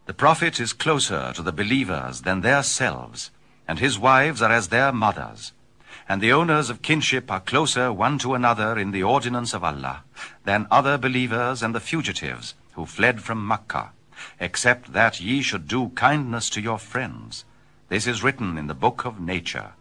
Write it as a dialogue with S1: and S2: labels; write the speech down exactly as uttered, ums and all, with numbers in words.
S1: The prophet is closer to the believers than their selves, and his wives are as their mothers. And the owners of kinship are closer one to another in the ordinance of Allah than other believers and the fugitives who fled from Makkah, except that ye should do kindness to your friends. This is written in the book of nature.